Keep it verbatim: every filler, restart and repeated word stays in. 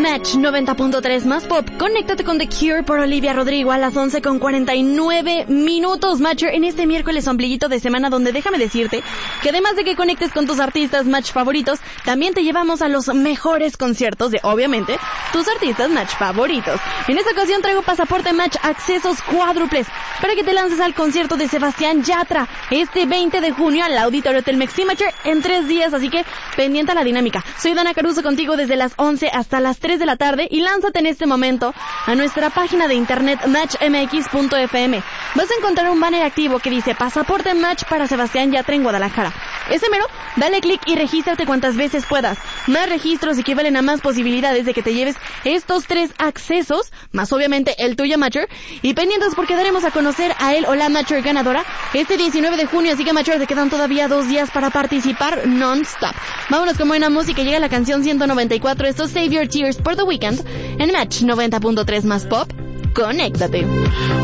Match noventa punto tres más pop. Conéctate con The Cure por Olivia Rodrigo a las once con cuarenta y nueve minutos, Matcher, en este miércoles ombliguito de semana, donde déjame decirte que además de que conectes con tus artistas Match favoritos, también te llevamos a los mejores conciertos de, obviamente, tus artistas Match favoritos. En esta ocasión traigo pasaporte Match accesos cuádruples para que te lances al concierto de Sebastián Yatra este veinte de junio al Auditorio Telmex Matcher en tres días, así que pendiente a la dinámica. Soy Dana Caruso contigo desde las once hasta las tres de la tarde y lánzate en este momento a nuestra página de internet match m x punto f m. Vas a encontrar un banner activo que dice pasaporte Match para Sebastián Yatra en Guadalajara. Ese mero, dale clic y regístrate cuantas veces puedas. Más registros equivalen a más posibilidades de que te lleves estos tres accesos, más obviamente el tuyo, Matcher, y pendientes porque daremos a conocer a él o la Matcher ganadora este diecinueve de junio, así que Matcher, te quedan todavía dos días para participar non-stop. Vámonos con buena música, llega la canción ciento noventa y cuatro, esto es Save Your Tears por The Weeknd en Match noventa punto tres más pop. Conéctate.